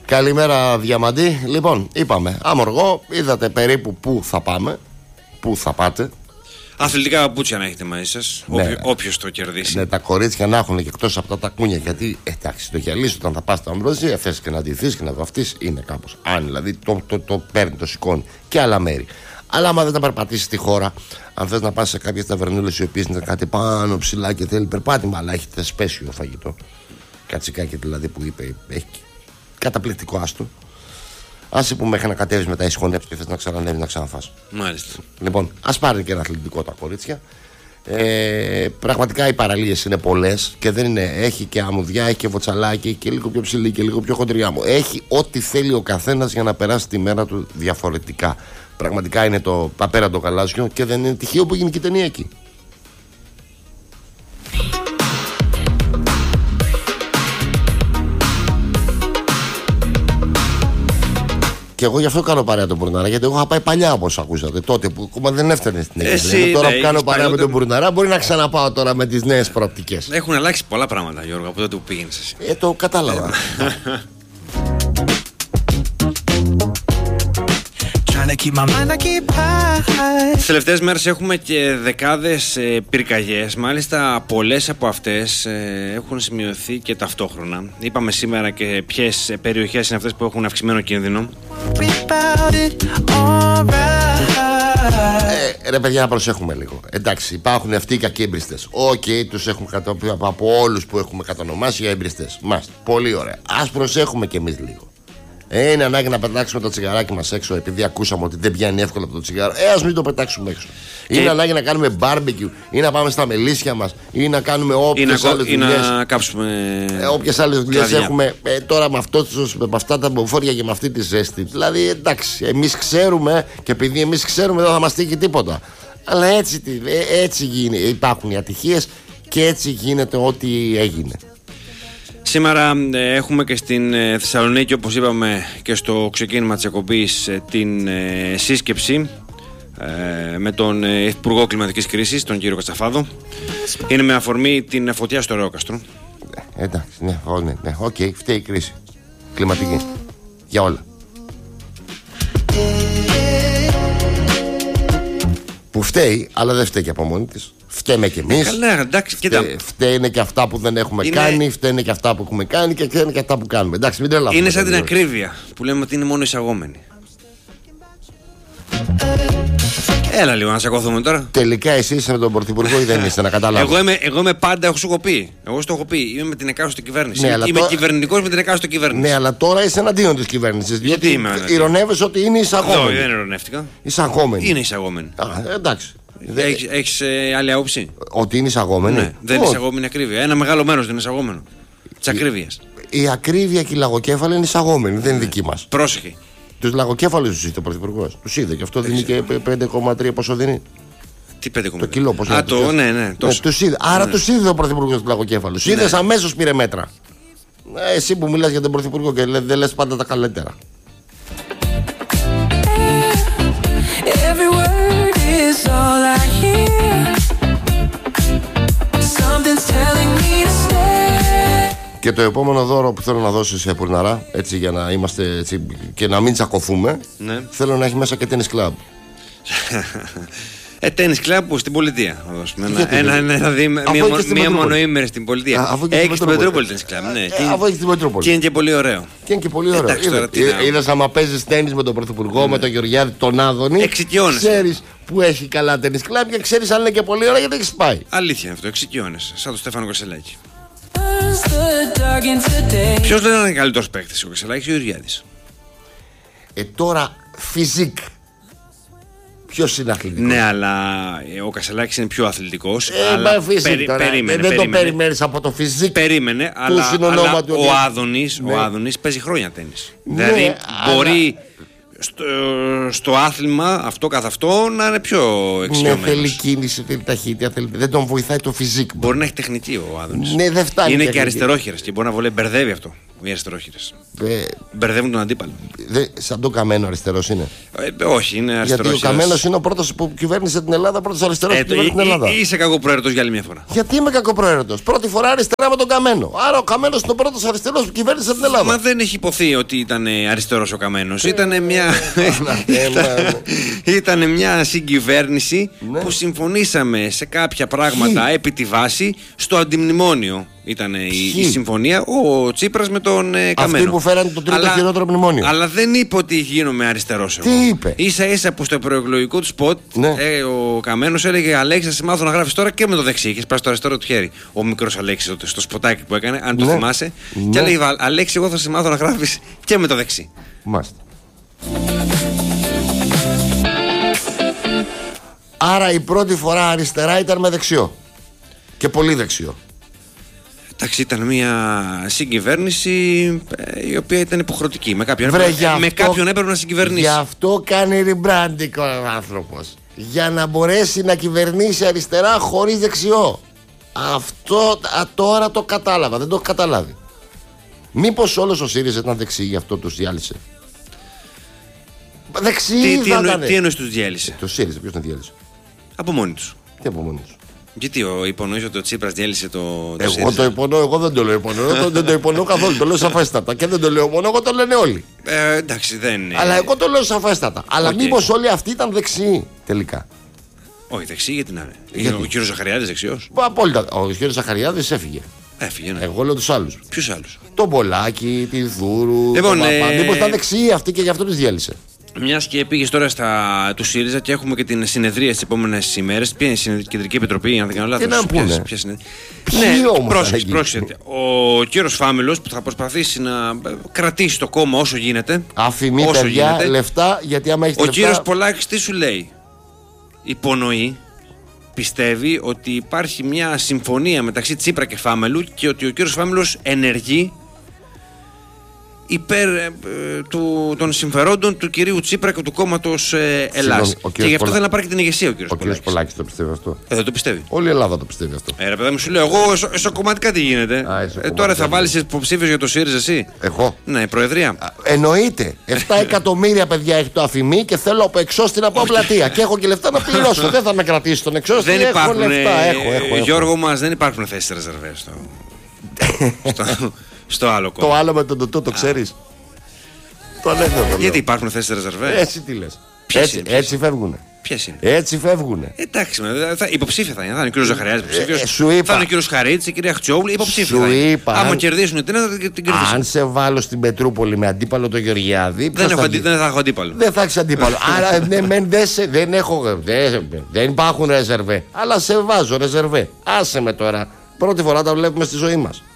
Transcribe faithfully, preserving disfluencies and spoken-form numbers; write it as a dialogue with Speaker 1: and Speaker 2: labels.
Speaker 1: Καλημέρα Διαμαντή. Λοιπόν, είπαμε, άμοργο, είδατε περίπου πού θα πάμε, πού θα πάτε.
Speaker 2: Αθλητικά παπούτσια να έχετε μαζί σας, ναι. Όποιος το κερδίσει.
Speaker 1: Ναι, τα κορίτσια να έχουν και εκτός από τα τακούνια. Γιατί εντάξει, το γυαλί όταν θα πας στα αμβροσία, θες και να ντυθείς και να βαφτείς, είναι κάπως. Αν δηλαδή το, το, το παίρνει, το σηκώνει και άλλα μέρη. Αλλά άμα δεν τα περπατήσεις στη χώρα, αν θες να πας σε κάποιες ταβερνούλες οι οποίες είναι κάτι πάνω ψηλά και θέλει περπάτημα, αλλά έχει θεσπέσιο φαγητό. Κατσικάκι δηλαδή που είπε, έχει καταπληκτικό άστο. Άσε που μέχρι να κατέβεις μετά η χωνέψη και θες να ξανανεύεις να ξαναφάς.
Speaker 2: Μάλιστα.
Speaker 1: Λοιπόν, ας πάρουν και ένα αθλητικό τα κορίτσια. Ε, πραγματικά οι παραλίες είναι πολλές και δεν είναι. Έχει και αμμουδιά, έχει και βοτσαλάκι και λίγο πιο ψηλή και λίγο πιο χοντριά μου. Έχει ό,τι θέλει ο καθένας για να περάσει τη μέρα του διαφορετικά. Πραγματικά είναι το απέραντο γαλάζιο και δεν είναι τυχαίο που γίνει και η ταινία εκεί. Και εγώ γι' αυτό κάνω παρέα τον Μπουρναρά, γιατί εγώ είχα πάει παλιά όπως ακούσατε. Τότε που ακόμα δεν έφτανε στην εκκλησία. Τώρα που κάνω παρέα με τον Μπουρναρά, μπορεί να ξαναπάω τώρα με τις νέες προοπτικές.
Speaker 2: Έχουν αλλάξει πολλά πράγματα, Γιώργο, από τότε που πήγαινες εσύ.
Speaker 1: Ε, το κατάλαβα.
Speaker 2: Τις τελευταίες μέρες έχουμε και δεκάδες ε, πυρκαγιές. Μάλιστα πολλές από αυτές ε, έχουν σημειωθεί και ταυτόχρονα. Είπαμε σήμερα και ποιες περιοχές είναι αυτές που έχουν αυξημένο κίνδυνο.
Speaker 1: Ε, ρε παιδιά, να προσέχουμε λίγο. Εντάξει, υπάρχουν αυτοί οι κακοί εμπριστές. Οκ, okay, τους έχουμε καταπεί από όλους που έχουμε κατονομάσει για εμπριστές. Μάστε, πολύ ωραία. Ας προσέχουμε κι εμείς λίγο. Ε, είναι ανάγκη να πετάξουμε το τσιγαράκι μας έξω επειδή ακούσαμε ότι δεν πιάνει εύκολα από το τσιγάρο. Ε, ας μην το πετάξουμε έξω. Και... Είναι ανάγκη να κάνουμε barbecue ή να πάμε στα μελίσια μας ή να κάνουμε όποιες άλλες δουλειές.
Speaker 2: Ή να κάψουμε.
Speaker 1: Ε, όποιες άλλες δουλειές έχουμε ε, τώρα με, αυτό, με αυτά τα μποφόρια και με αυτή τη ζέστη. Δηλαδή, εντάξει, εμείς ξέρουμε και επειδή εμείς ξέρουμε δεν θα μας τύχει τίποτα. Αλλά έτσι, ε, έτσι γίνει. Υπάρχουν οι ατυχίες και έτσι γίνεται ό,τι έγινε.
Speaker 2: Σήμερα ε, έχουμε και στην ε, Θεσσαλονίκη, όπως είπαμε και στο ξεκίνημα της εκπομπής, ε, την ε, σύσκεψη ε, με τον ε, Υπουργό Κλιματικής Κρίσης, τον κύριο Κατσαφάδο. Είναι με αφορμή την φωτιά στο Ρεόκαστρο.
Speaker 1: Ε, εντάξει, ναι, ναι, ναι, οκ, okay, φταίει η κρίση κλιματική για όλα. Που φταίει, αλλά δεν φταίει και από μόνη της. Φταίμε κι εμείς.
Speaker 2: Καλά, εντάξει, κοίτα.
Speaker 1: Φταίνε και αυτά που δεν έχουμε είναι... κάνει, φταίνε και αυτά που έχουμε κάνει και φταίνε και αυτά που κάνουμε. Εντάξει, μην τρελαθούμε.
Speaker 2: Είναι σαν την ακρίβεια που λέμε ότι είναι μόνο εισαγόμενη. Έλα λίγο να τσακωθούμε τώρα.
Speaker 1: Τελικά εσύ είσαι με τον Πρωθυπουργό ή δεν είσαι, να καταλάβω.
Speaker 2: Εγώ είμαι, εγώ είμαι πάντα, έχω σου έχω πει. Εγώ σου το έχω πει. Είμαι με την εκάστοτε κυβέρνηση. Ναι, είμαι τώρα... κυβερνητικός με την εκάστοτε κυβέρνηση.
Speaker 1: Ναι, αλλά τώρα είσαι εναντίον της κυβέρνησης.
Speaker 2: Γιατί είμαι.
Speaker 1: Ηρωνεύεσαι ότι είναι εισαγόμενη.
Speaker 2: Όχι, δεν ηρωνεύτηκα.
Speaker 1: Εισαγόμενη.
Speaker 2: Είναι εισαγόμενη.
Speaker 1: Α, εντάξει.
Speaker 2: Έχεις, έχεις ε, άλλη άποψη?
Speaker 1: Ότι είναι εισαγόμενη.
Speaker 2: Ναι, δεν είναι εισαγόμενη ακρίβεια. Ένα μεγάλο μέρος δεν είναι εισαγόμενο της ακρίβειας.
Speaker 1: Η ακρίβεια και η λαγοκέφαλη είναι εισαγόμενη, δεν είναι δική μας.
Speaker 2: Πρόσεχε.
Speaker 1: Τους λαγοκέφαλους τους είδε ο Πρωθυπουργός. Τους είδε και αυτό δίνει και πέντε κόμμα τρία πόσο δίνει.
Speaker 2: Τι πέντε κόμμα τρία.
Speaker 1: Το κιλό, πόσο
Speaker 2: Α, το, ναι, ναι.
Speaker 1: Τόσο. Τους είδε. Άρα ναι. Τους είδε ο Πρωθυπουργός του λαγοκέφαλους. Ναι. Είδες αμέσως πήρε μέτρα. Ε, εσύ που μιλάς για τον Πρωθυπουργό και δεν λες πάντα τα καλύτερα. Και το επόμενο δώρο που θέλω να δώσω σε Πουρναρά, έτσι για να είμαστε έτσι, και να μην τσακωθούμε, ναι. Θέλω να έχει μέσα και τένις κλαμπ.
Speaker 2: Ε, τένις κλαμπ στην πολιτεία. Να δώσουμε ένα, ένα, ένα, ένα δει, μία, μία μονοήμερη στην πολιτεία. Έχει στην Πετρούπολη τένις κλαμπ. Ναι.
Speaker 1: Ε, αφού έχει στην Πετρούπολη.
Speaker 2: Και είναι και πολύ ωραίο.
Speaker 1: Και είναι και πολύ ωραίο. Είδες άμα παίζεις τένις με τον Πρωθυπουργό, ναι. Με τον Γεωργιάδη, τον Άδωνη.
Speaker 2: Εξοικειώνεσαι.
Speaker 1: Ξέρεις που έχει καλά τένις κλαμπ και ξέρεις αν είναι και πολύ ωραία γιατί έχεις πάει.
Speaker 2: Αλήθεια αυτό, εξοικειώνεσαι. Σαν τον Στέφανο Κασελάκη. Ποιος δεν είναι καλύτερος παίκτης, ο Κασελάκης ή ο Γεωργιάδης?
Speaker 1: Ε, τώρα φυσικ. Ποιος είναι αθλητικός?
Speaker 2: Ναι, αλλά ο Κασελάκης είναι πιο αθλητικός.
Speaker 1: Ε, αλλά φυσικ, περί,
Speaker 2: τώρα, περίμενε,
Speaker 1: δεν
Speaker 2: περίμενε.
Speaker 1: το περιμένεις από το φυσικ.
Speaker 2: Περίμενε, αλλά, αλλά ο Άδωνης, ναι. ο Άδωνης παίζει χρόνια τένις. Ναι, δηλαδή μπορεί αλλά... στο, στο άθλημα αυτό καθ' αυτό να είναι πιο εξοικειωμένος.
Speaker 1: Ναι, θέλει κίνηση, θέλει ταχύτητα, θέλει... δεν τον βοηθάει το φυσικ.
Speaker 2: Μπορεί να έχει τεχνητή ο Άδωνης.
Speaker 1: Ναι, δεν φτάνει.
Speaker 2: Είναι και αριστερόχειρας και μπορεί να βολεύει, μπερδεύει αυτό. οι αριστερόχειρες.
Speaker 1: Ε,
Speaker 2: Μπερδεύουν τον αντίπαλο.
Speaker 1: δε, σαν το Καμένο αριστερός είναι.
Speaker 2: Ε, όχι, είναι αριστερός.
Speaker 1: Γιατί ο Καμένος είναι ο πρώτος που κυβέρνησε την Ελλάδα, πρώτος αριστερός
Speaker 2: ε,
Speaker 1: που κυβέρνησε την Ελλάδα.
Speaker 2: Ή είσαι κακοπροαίρετος για άλλη μια φορά.
Speaker 1: Γιατί είμαι κακοπροαίρετος? Πρώτη φορά αριστερά με τον Καμένο. Άρα ο Καμένος είναι ο πρώτος αριστερός που κυβέρνησε την Ελλάδα.
Speaker 2: Μα δεν έχει υποθεί ότι ήταν αριστερός ο Καμένος. Ήταν μια. Ήταν μια συγκυβέρνηση
Speaker 1: ναι.
Speaker 2: που συμφωνήσαμε σε κάποια πράγματα Ποιοι? επί τη βάση στο αντιμνημόνιο. Ήταν η, η συμφωνία, ο Τσίπρας με τον ε, Καμένο.
Speaker 1: Αυτοί που φέραν το τρίτο
Speaker 2: αλλά,
Speaker 1: χειρότερο μνημόνιο.
Speaker 2: Αλλά δεν είπε ότι γίνομαι αριστερός εγώ.
Speaker 1: Τι είπε?
Speaker 2: Ίσα ίσα που στο προεκλογικό του σποτ
Speaker 1: ναι.
Speaker 2: ε, ο Καμένος έλεγε Αλέξη, θα σε μάθω να γράφεις τώρα και με το δεξί. Είχε σπάσει το αριστερό του χέρι. Ο μικρός Αλέξης στο σποτάκι που έκανε, αν το
Speaker 1: ναι.
Speaker 2: θυμάσαι.
Speaker 1: Ναι.
Speaker 2: Και έλεγε Αλέξη, εγώ θα σε μάθω να γράφεις και με το δεξί.
Speaker 1: Μάλιστα. Άρα η πρώτη φορά αριστερά ήταν με δεξιό. Και πολύ δεξιό.
Speaker 2: Εντάξει, ήταν μια συγκυβέρνηση ε, η οποία ήταν υποχρεωτική. Με κάποιον,
Speaker 1: Βρε,
Speaker 2: έπρεπε,
Speaker 1: αυτό,
Speaker 2: με κάποιον έπρεπε να συγκυβερνήσει.
Speaker 1: Γι' αυτό κάνει rebranding ο άνθρωπος. Για να μπορέσει να κυβερνήσει αριστερά χωρίς δεξιό. Αυτό α, τώρα το κατάλαβα. Δεν το έχω καταλάβει. Μήπως όλος ο ΣΥΡΙΖΑ ήταν δεξί, γι' αυτό τους διάλυσε? Δεξί
Speaker 2: τι, τι,
Speaker 1: εννοεί,
Speaker 2: τι εννοείς τους διέλυσε?
Speaker 1: Το ΣΥΡΙΖΑ ποιος τον διέλυσε?
Speaker 2: Από μόνοι τους.
Speaker 1: Τι από μόνοι τους?
Speaker 2: Γιατί ο, υπονοείς ότι ο Τσίπρας διέλυσε το, το
Speaker 1: Εγώ
Speaker 2: ΣΥΡΙΖΑ?
Speaker 1: το υπονοώ, εγώ δεν το λέω υπονοώ. Εγώ δεν το υπονοώ καθόλου, το λέω σαφέστατα. Και δεν το λέω μόνο, εγώ το λένε όλοι.
Speaker 2: Ε, εντάξει, δεν είναι.
Speaker 1: Αλλά εγώ το λέω σαφέστατα. Αλλά
Speaker 2: Okay.
Speaker 1: μήπως όλοι αυτοί ήταν δεξιοί τελικά?
Speaker 2: Όχι, δεξί γιατί να είναι.
Speaker 1: Γιατί?
Speaker 2: Ο κύριος Ζαχαριάδης δεξιός.
Speaker 1: Απόλυτα. Ο κ. Ζαχαριάδης έφυγε.
Speaker 2: Έφυγε, ναι.
Speaker 1: Εγώ λέω τους άλλους.
Speaker 2: Ποιους άλλους?
Speaker 1: Τον Πολάκη, τη Δούρου.
Speaker 2: Λοιπόν,
Speaker 1: τον Παπά.
Speaker 2: ε...
Speaker 1: Μήπως ήταν δεξιοί αυτοί και γι' αυτό τους διέλυσε?
Speaker 2: Μιας και πήγες τώρα στα του ΣΥΡΙΖΑ και έχουμε και την συνεδρία στις επόμενες ημέρες. Ποια είναι η συνεδρία, Κεντρική Επιτροπή, αν δεν κάνω λάθος?
Speaker 1: Τι να πούνε?
Speaker 2: Ποια συνεδρία?
Speaker 1: Ποιοι
Speaker 2: Ναι,
Speaker 1: όμως
Speaker 2: πρόσεξε, πρόσεξε. Ο κύριος Φάμελος που θα προσπαθήσει να κρατήσει το κόμμα όσο γίνεται.
Speaker 1: Αφημί,
Speaker 2: όσο
Speaker 1: παιδιά,
Speaker 2: γίνεται.
Speaker 1: λεφτά, γιατί άμα έχει
Speaker 2: Ο
Speaker 1: λεφτά.
Speaker 2: κύριος Πολάκης τι σου λέει? Υπονοεί, πιστεύει ότι υπάρχει μια συμφωνία μεταξύ Τσίπρα και Φάμελου και ότι ο κύριος Φάμελος ενεργεί υπέρ ε, του, των συμφερόντων του κυρίου Τσίπρα και του κόμματος ε, Ελλάς. Και γι' αυτό
Speaker 1: Πολα...
Speaker 2: θέλει να πάρει και την ηγεσία ο κύριος
Speaker 1: Ο
Speaker 2: Πολάκης.
Speaker 1: κύριος Πολάκης το πιστεύει αυτό?
Speaker 2: Ε, δεν το πιστεύει.
Speaker 1: Όλη η Ελλάδα το πιστεύει αυτό.
Speaker 2: Ε, ρε παιδά μου, σου λέω εγώ εσω, εσωκομματικά τι γίνεται.
Speaker 1: Α,
Speaker 2: ε, τώρα θα βάλεις υποψήφιος για το ΣΥΡΙΖΑ εσύ?
Speaker 1: Εγώ.
Speaker 2: Ναι, η Προεδρία.
Speaker 1: Α, εννοείται. επτά εκατομμύρια παιδιά έχει το Αφημί και θέλω από εξώστη να πάω πλατεία. Και έχω και λεφτά να πληρώσω. Δεν θα με κρατήσει τον εξώστη.
Speaker 2: Δεν
Speaker 1: έχω
Speaker 2: υπάρχουν,
Speaker 1: λεφτά. Έχω, έχω, έχω.
Speaker 2: Γιώργο μας, δεν υπάρχουν θέσεις ρεζερβές στο, στο, στο άλλο κόμμα.
Speaker 1: Το άλλο με τον Τωτό το ξέρεις? Το λέω.
Speaker 2: Γιατί υπάρχουν θέσεις ρεζερβές?
Speaker 1: Έτσι τι λες?
Speaker 2: Ποιες
Speaker 1: Έτσι,
Speaker 2: είναι, ποιες
Speaker 1: έτσι φεύγουνε.
Speaker 2: Ποιες είναι?
Speaker 1: Έτσι φεύγουνε.
Speaker 2: Εντάξει, με, θα, υποψήφια θα είναι. Θα είναι ο κύριος Ζαχαριάδης υποψήφιος.
Speaker 1: ε, σου είπα.
Speaker 2: Θα είναι ο κύριος Χαρίτης, η κυρία Χτσιόγλου, υποψήφια.
Speaker 1: Σου
Speaker 2: θα είναι.
Speaker 1: είπα,
Speaker 2: Άμα
Speaker 1: αν-
Speaker 2: κερδίσουν την θα την κερδίσουν.
Speaker 1: Αν σε βάλω στην Πετρούπολη με αντίπαλο το Γεωργιάδη,
Speaker 2: Δεν,
Speaker 1: ποιος
Speaker 2: έχω,
Speaker 1: θα
Speaker 2: αντι-
Speaker 1: βγει?
Speaker 2: δεν θα έχω αντίπαλο.
Speaker 1: Δεν θα έχει αντίπαλο. Άρα ναι, μεν, δεν, σε, δεν έχω. Δεν, δεν υπάρχουν ρεζερβέ. Αλλά σε βάζω ρεζερβέ. Άσε με τώρα. Πρώτη φορά τα βλέπουμε στη ζωή μας.